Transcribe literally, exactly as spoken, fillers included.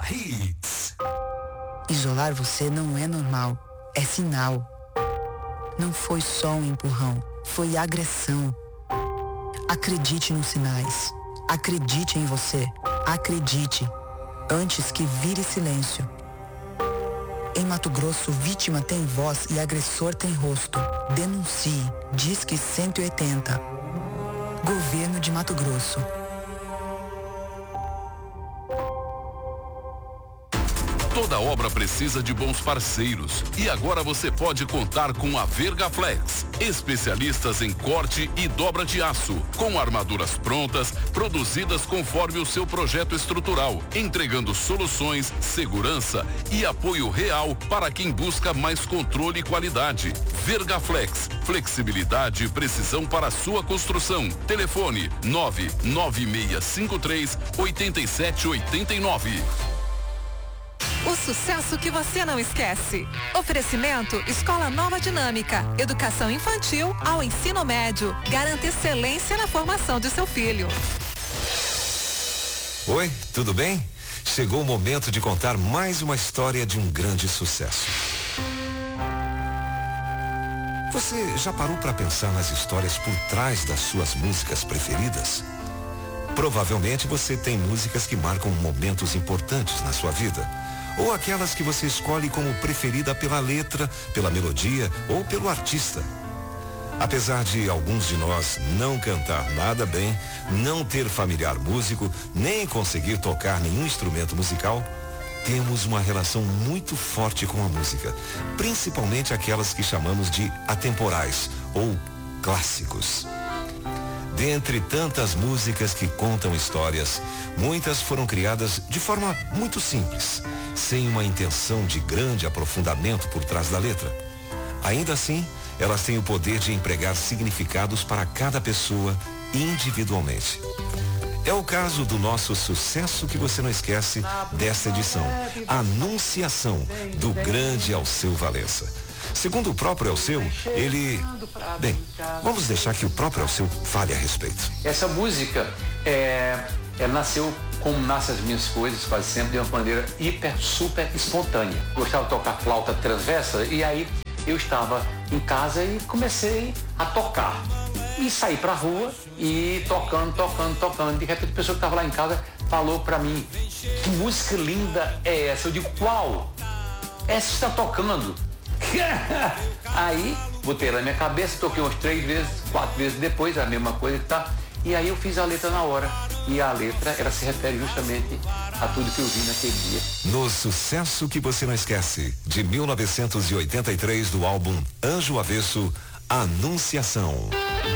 Hits. Isolar você não é normal, é sinal. Não foi só um empurrão, foi agressão. Acredite nos sinais. Acredite em você. Acredite. Antes que vire silêncio. Em Mato Grosso, vítima tem voz e agressor tem rosto. Denuncie. Disque cento e oitenta. Governo de Mato Grosso. Toda obra precisa de bons parceiros e agora você pode contar com a Vergaflex, especialistas em corte e dobra de aço, com armaduras prontas, produzidas conforme o seu projeto estrutural, entregando soluções, segurança e apoio real para quem busca mais controle e qualidade. Vergaflex, flexibilidade e precisão para a sua construção. Telefone nove nove seis cinco três oito sete oito nove. O sucesso que você não esquece. Oferecimento Escola Nova Dinâmica. Educação infantil ao ensino médio. Garanta excelência na formação de seu filho. Oi, tudo bem? Chegou o momento de contar mais uma história de um grande sucesso. Você já parou para pensar nas histórias por trás das suas músicas preferidas? Provavelmente você tem músicas que marcam momentos importantes na sua vida. Ou aquelas que você escolhe como preferida pela letra, pela melodia ou pelo artista. Apesar de alguns de nós não cantar nada bem, não ter familiar músico, nem conseguir tocar nenhum instrumento musical, temos uma relação muito forte com a música, principalmente aquelas que chamamos de atemporais ou clássicos. Dentre tantas músicas que contam histórias, muitas foram criadas de forma muito simples, sem uma intenção de grande aprofundamento por trás da letra. Ainda assim, elas têm o poder de empregar significados para cada pessoa individualmente. É o caso do nosso sucesso que você não esquece desta edição, Anunciação, do grande Alceu Valença. Segundo o próprio Alceu, ele... Bem, vamos deixar que o próprio Alceu fale a respeito. Essa música, é, ela nasceu como nascem as minhas coisas, quase sempre, de uma maneira hiper, super espontânea. Gostava de tocar flauta transversa e aí eu estava em casa e comecei a tocar. E saí pra rua e tocando, tocando, tocando. De repente a pessoa que estava lá em casa falou pra mim: que música linda é essa? Eu digo: qual? Essa está tocando. Aí botei ela na minha cabeça, toquei umas três vezes, quatro vezes depois, a mesma coisa que tá. E aí eu fiz a letra na hora. E a letra, ela se refere justamente a tudo que eu vi naquele dia. No Sucesso que Você Não Esquece, de mil novecentos e oitenta e três, do álbum Anjo Avesso, Anunciação.